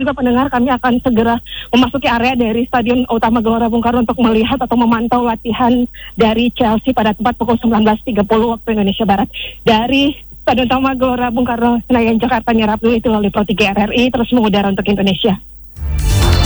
juga pendengar, kami akan segera memasuki area dari Stadion Utama Gelora Bung Karno untuk melihat atau memantau latihan dari Chelsea pada tepat pukul 19.30 waktu Indonesia Barat. Dari Stadion Utama Gelora Bung Karno, Senayan, Jakarta, nyerap dulu itu Loli Pro 3 RRI terus mengudara untuk Indonesia.